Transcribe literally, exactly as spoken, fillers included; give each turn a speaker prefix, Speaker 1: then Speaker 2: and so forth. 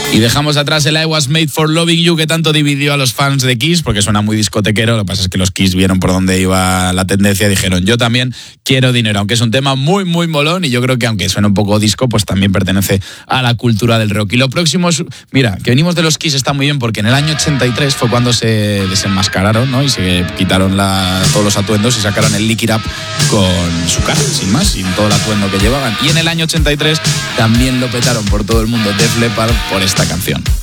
Speaker 1: Y dejamos atrás el I Was Made for Loving You, que tanto dividió a los fans de Kiss, porque suena muy discotequero. Lo que pasa es que los Kiss vieron por dónde iba la tendencia y dijeron, yo también quiero dinero, aunque es un tema muy, muy molón, y yo creo que aunque suene un poco disco, pues también pertenece a la cultura del rock. Y lo próximo es, mira, que venimos de los Kiss está muy bien, porque en el año ochenta y tres fue cuando se desenmascararon, ¿no? Y se quitaron la, todos los atuendos y sacaron el Lick It Up con su cara, sin más, sin todo el atuendo que llevaban. Y en el año ochenta y tres también lo petaron por todo el mundo Def Leppard por esta canción.